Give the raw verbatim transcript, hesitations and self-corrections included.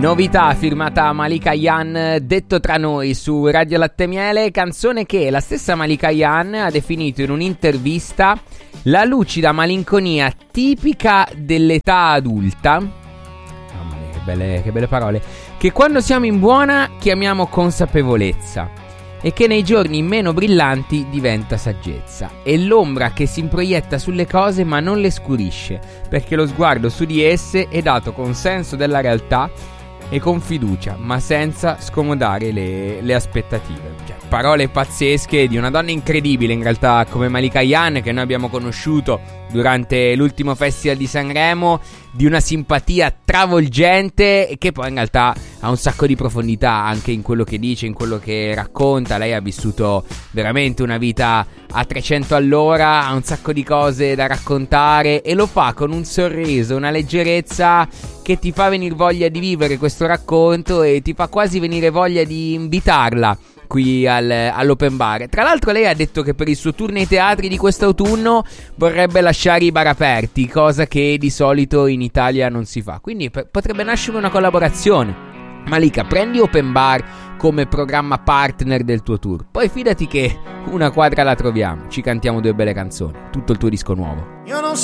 Novità firmata Malika Ayane, Detto tra noi, su Radio Latte Miele, canzone che la stessa Malika Ayane ha definito in un'intervista la lucida malinconia tipica dell'età adulta. Mamma mia, che belle, che belle parole. Che quando siamo in buona chiamiamo consapevolezza e che nei giorni meno brillanti diventa saggezza. È l'ombra che si improietta sulle cose ma non le scurisce, perché lo sguardo su di esse è dato con senso della realtà e con fiducia, ma senza scomodare le, le aspettative. Cioè, parole pazzesche di una donna incredibile in realtà come Malika Ayane, che noi abbiamo conosciuto durante l'ultimo festival di Sanremo, di una simpatia travolgente e che poi in realtà ha un sacco di profondità anche in quello che dice, in quello che racconta. Lei ha vissuto veramente una vita a trecento all'ora, ha un sacco di cose da raccontare e lo fa con un sorriso, una leggerezza che ti fa venire voglia di vivere questo racconto e ti fa quasi venire voglia di invitarla qui al, all'open bar. Tra l'altro lei ha detto che per il suo tour nei teatri di quest'autunno vorrebbe lasciare i bar aperti, cosa che di solito in Italia non si fa, quindi p- potrebbe nascere una collaborazione. Malika, prendi open bar come programma partner del tuo tour, poi fidati che una quadra la troviamo, ci cantiamo due belle canzoni, tutto il tuo disco nuovo. Io non